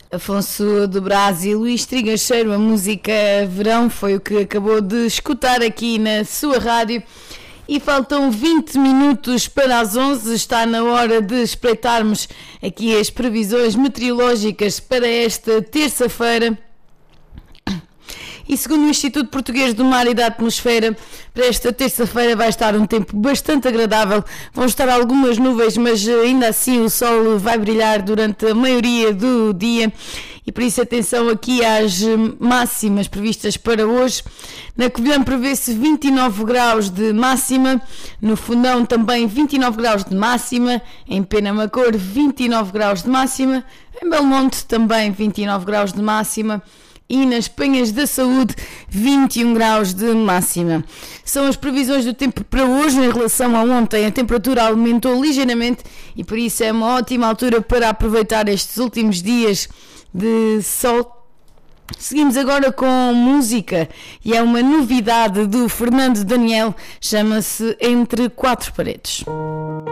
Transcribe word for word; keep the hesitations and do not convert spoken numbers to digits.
Afonso do Brás e Luís Trigacheiro, a música Verão foi o que acabou de escutar aqui na sua rádio. E faltam vinte minutos para as onze, está na hora de espreitarmos aqui as previsões meteorológicas para esta terça-feira. E segundo o Instituto Português do Mar e da Atmosfera, para esta terça-feira vai estar um tempo bastante agradável. Vão estar algumas nuvens, mas ainda assim o sol vai brilhar durante a maioria do dia. E por isso atenção aqui às máximas previstas para hoje. Na Covilhã prevê-se vinte e nove graus de máxima, no Fundão também vinte e nove graus de máxima, em Penamacor vinte e nove graus de máxima, em Belmonte também vinte e nove graus de máxima, e nas Penhas da Saúde vinte e um graus de máxima. São as previsões do tempo para hoje. Em relação a ontem, a temperatura aumentou ligeiramente e por isso é uma ótima altura para aproveitar estes últimos dias de sol. Seguimos agora com música e é uma novidade do Fernando Daniel, chama-se Entre Quatro Paredes.